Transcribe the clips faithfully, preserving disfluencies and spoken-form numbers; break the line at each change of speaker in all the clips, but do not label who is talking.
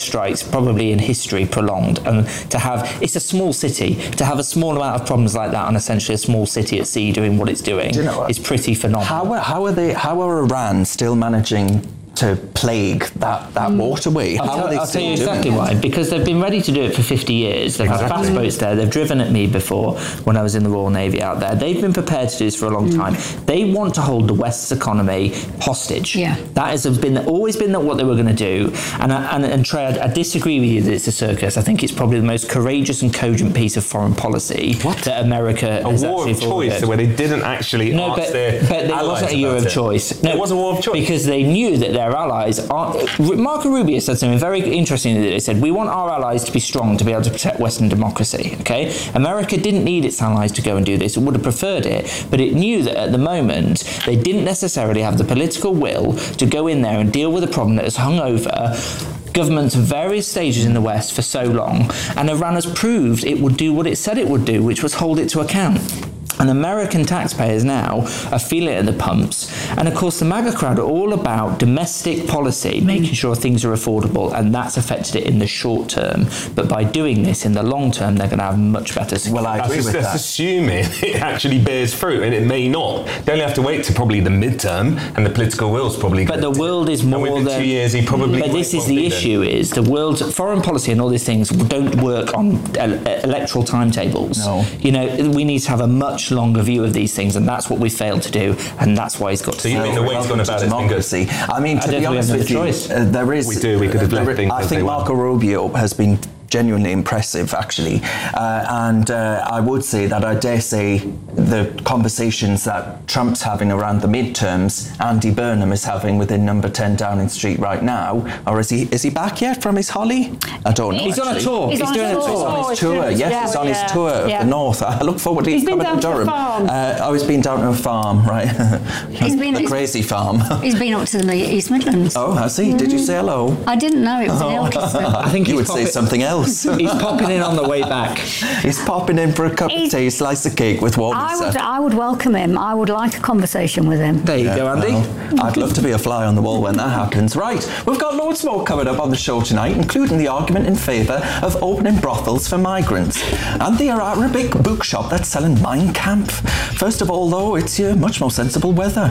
strikes probably in history prolonged, and to have, it's a small city, to have a small amount of problems like that on essentially a small city at sea doing what it's doing Do you know what? is pretty phenomenal.
How are, how are they? How are Iran still managing to plague that, that mm. waterway?
I'll,
How
tell,
are they
I'll tell you exactly
it?
why. Because they've been ready to do it for fifty years. They've exactly. had fast boats there. They've driven at me before when I was in the Royal Navy out there. They've been prepared to do this for a long mm. time. They want to hold the West's economy hostage.
Yeah.
That has been always been what they were going to do. And I, and, and Trey, I, I disagree with you that it's a circus. I think it's probably the most courageous and cogent piece of foreign policy
what?
that America
a
has
war
actually
of choice,
forwarded.
where they didn't actually
no,
ask
but,
their
but it
allies
wasn't a war of
it.
choice. No,
it was a war of choice
because they knew that their allies are. Marco Rubio said something very interesting. That they said, we want our allies to be strong to be able to protect Western democracy. Okay, America didn't need its allies to go and do this. It would have preferred it, but it knew that at the moment they didn't necessarily have the political will to go in there and deal with a problem that has hung over governments of various stages in the West for so long, and Iran has proved it would do what it said it would do, which was hold it to account. And American taxpayers now are feeling it at the pumps. And of course, the MAGA crowd are all about domestic policy, making sure things are affordable, and that's affected it in the short term. But by doing this in the long term, they're going to have much better security.
Well, I agree
that's,
with
that's
that.
assuming it actually bears fruit, and it may not. They only have to wait to probably the midterm, and the political will's probably.
But the world is more
and within
than
two years. He probably.
But this is the issue: is the world's foreign policy and all these things don't work on electoral timetables.
No.
You know, we need to have a much longer view of these things, and that's what we failed to do, and that's why he's got to.
So you mean the way he's gone about it
democracy? I mean, to
I
be honest with you, uh, there is.
We do. We could have left
uh,
things.
I
as
think
they
Marco
were.
Rubio has been genuinely impressive, actually, uh, and uh, I would say that I dare say the conversations that Trump's having around the midterms, Andy Burnham is having within Number ten Downing Street right now. Or is he is he back yet from his holiday? I don't know.
He's
actually.
on a tour.
He's,
he's
on
doing a
tour.
tour.
He's on his tour.
Yeah,
Yes,
yeah,
he's on
yeah.
his tour of
yeah.
the north. I look forward to
He's
him
been
coming to
down to a
Durham.
farm.
Uh, oh, he's been down to a farm, right?
He's been
a crazy farm.
He's been up to the East Midlands.
Oh, has he? Did you say hello?
I didn't know it was
Oh.
an Ilkeston.
I think
you
he's
would say
popping-
something else.
He's popping in on the way back.
He's popping in for a cup
He's-
of tea, slice of cake with what
I would, I would welcome him. I would like a conversation with him.
There you go, Andy.
Well, I'd love to be a fly on the wall when that happens. Right, we've got loads more covered up on the show tonight, including the argument in favour of opening brothels for migrants and the Arabic bookshop that's selling Mein Kampf. First of all, though, it's your much more sensible weather.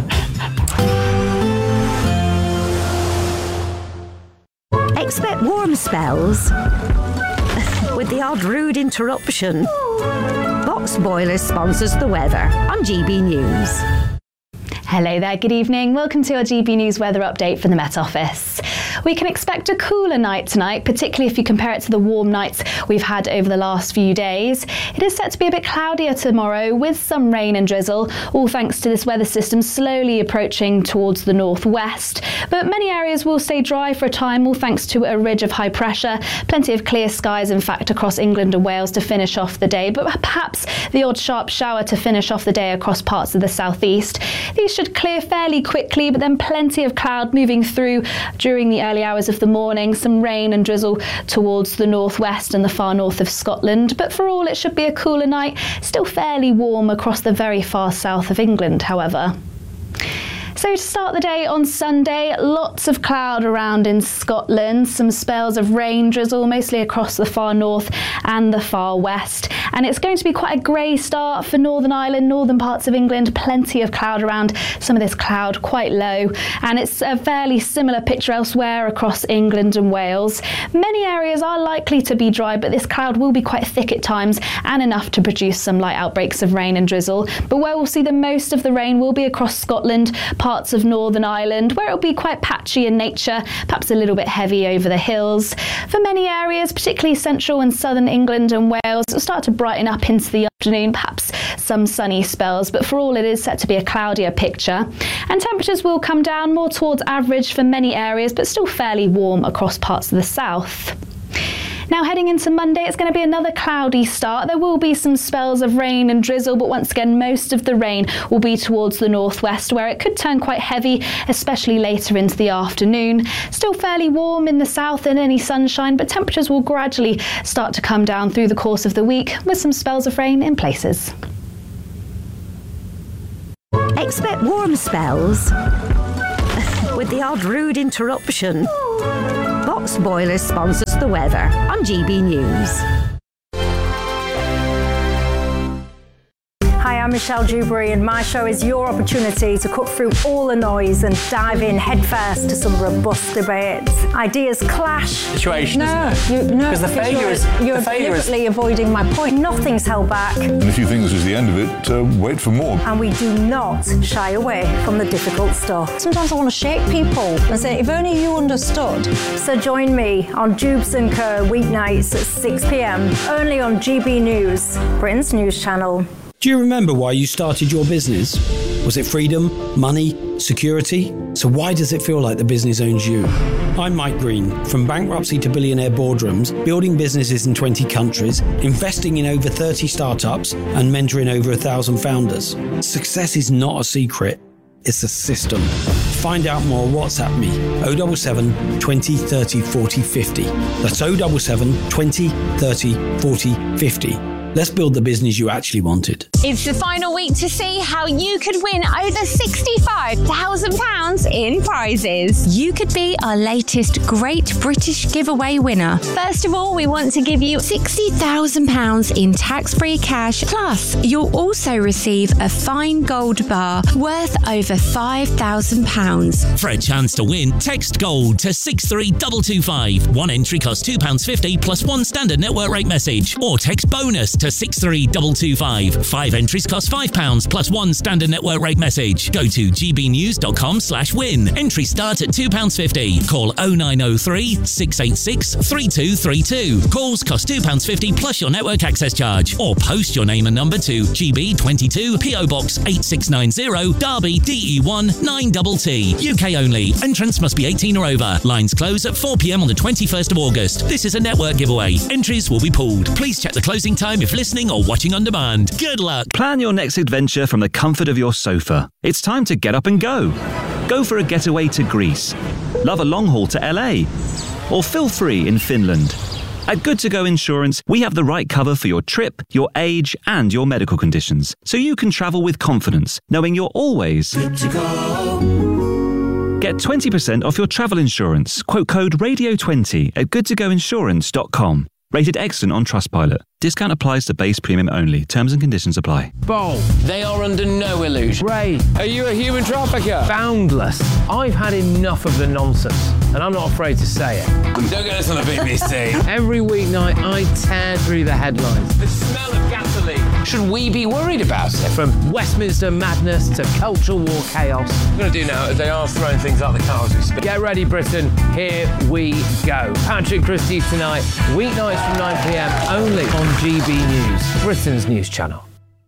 Expect warm spells with the odd rude interruption. Box Boilers sponsors the weather on G B News.
Hello there, good evening. Welcome to our G B News weather update from the Met Office. We can expect a cooler night tonight, particularly if you compare it to the warm nights we've had over the last few days. It is set to be a bit cloudier tomorrow with some rain and drizzle, all thanks to this weather system slowly approaching towards the northwest. But many areas will stay dry for a time, all thanks to a ridge of high pressure. Plenty of clear skies, in fact, across England and Wales to finish off the day, but perhaps the odd sharp shower to finish off the day across parts of the southeast. These should clear fairly quickly, but then plenty of cloud moving through during the early hours of the morning, some rain and drizzle towards the northwest and the far north of Scotland. But for all, it should be a cooler night, still fairly warm across the very far south of England, however. So to start the day on Sunday, lots of cloud around in Scotland, some spells of rain, drizzle, mostly across the far north and the far west. And it's going to be quite a grey start for Northern Ireland, northern parts of England, plenty of cloud around, some of this cloud quite low. And it's a fairly similar picture elsewhere across England and Wales. Many areas are likely to be dry, but this cloud will be quite thick at times and enough to produce some light outbreaks of rain and drizzle. But where we'll see the most of the rain will be across Scotland, parts of Northern Ireland, where it'll be quite patchy in nature, perhaps a little bit heavy over the hills. For many areas, particularly central and southern England and Wales, it'll start to brighten up into the afternoon, perhaps some sunny spells, but for all it is set to be a cloudier picture. And temperatures will come down more towards average for many areas, but still fairly warm across parts of the south. Now heading into Monday, it's going to be another cloudy start. There will be some spells of rain and drizzle, but once again, most of the rain will be towards the northwest, where it could turn quite heavy, especially later into the afternoon. Still fairly warm in the south and any sunshine, but temperatures will gradually start to come down through the course of the week, with some spells of rain in places.
Expect warm spells with the odd rude interruption. Box Box Boilers sponsors the weather on G B News.
Hi, I'm Michelle Dewberry, and my show is your opportunity to cut through all the noise and dive in headfirst to some robust debates. Ideas clash.
Situation,
No,
isn't it?
you, no,
Because the failure
you're,
is
you're
the failure is
deliberately avoiding my point. Nothing's held back,
And if you think this is the end of it, uh, wait for more.
and we do not shy away from the difficult stuff.
Sometimes I want to shake people and say, if only you understood.
So join me on Jubes and Co weeknights at six p.m. only on G B News, Britain's news channel.
Do you remember why you started your business? Was it freedom, money, security? So why does it feel like the business owns you? I'm Mike Green. From bankruptcy to billionaire boardrooms, building businesses in twenty countries, investing in over thirty startups, and mentoring over a thousand founders. Success is not a secret. It's a system. Find out more, WhatsApp me, oh seven seven, twenty, thirty, forty, fifty. That's oh seven seven, twenty, thirty, forty, fifty. Let's build the business you actually wanted.
It's the final week to see how you could win over sixty-five thousand pounds in prizes.
You could be our latest Great British Giveaway winner.
First of all, we want to give you
sixty thousand pounds in tax-free cash. Plus, you'll also receive a fine gold bar worth over five thousand pounds.
For a chance to win, text GOLD to six three two two five. One entry costs two pounds fifty plus one standard network rate message. Or text BONUS to six three two two five. Five entries cost five pounds plus one standard network rate message. Go to gbnews.com slash win. Entries start at two pounds fifty. Call oh nine oh three, six eight six, three two three two. Calls cost two pounds fifty plus your network access charge. Or post your name and number to G B twenty-two, P O Box eight six nine zero, Derby, D E one nine T T. U K only. Entrants must be eighteen or over. Lines close at four p.m. on the twenty-first of August. This is a network giveaway. Entries will be pooled. Please check the closing time if listening or watching on demand. Good luck.
Plan your next adventure from the comfort of your sofa. It's time to get up and go. Go for a getaway to Greece. Love a long haul to L A. Or feel free in Finland. At Good To Go Insurance, we have the right cover for your trip, your age, and your medical conditions, so you can travel with confidence, knowing you're always good to go. Get twenty percent off your travel insurance. Quote code radio twenty at good to go insurance dot com. Rated excellent on Trustpilot. Discount applies to base premium only. Terms and conditions apply.
Bold. They are under no illusion. Ray, are you a human trafficker? Boundless. I've had enough of the nonsense, and I'm not afraid to say it.
Don't get us on the B B C.
Every weeknight, I tear through the headlines.
The smell of gasoline.
Should we be worried about it? From Westminster madness to cultural war chaos.
What I'm going to do now is they are throwing things out the car as we speak.
Get ready, Britain. Here we go. Patrick Christie's tonight, weeknights from nine p.m. only on G B News, Britain's news channel.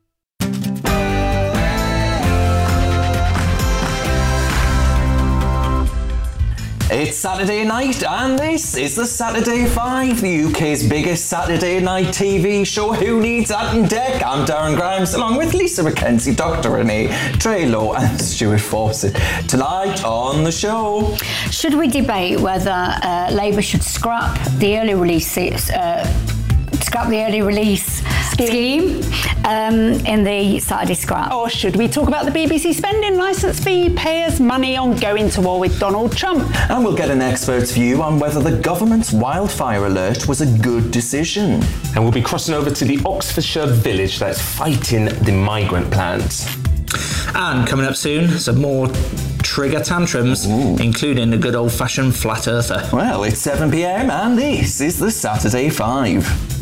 It's Saturday night, and this is the Saturday Five, the U K's biggest Saturday night T V show. Who needs that in deck? I'm Darren Grimes, along with Lisa McKenzie, Doctor Renee, Trey Lowe, and Stuart Fawcett. Tonight on the show,
should we debate whether uh, Labour should scrap the early release uh, scrap the early release scheme, scheme um, in the Saturday scrap?
Or should we talk about the B B C spending licence fee payers' money on going to war with Donald Trump?
And we'll get an expert's view on whether the government's wildfire alert was a good decision.
And we'll be crossing over to the Oxfordshire village that's fighting the migrant plans.
And coming up soon, some more trigger tantrums, Ooh. including a good old-fashioned flat earther.
Well, it's seven p.m. and this is the Saturday Five.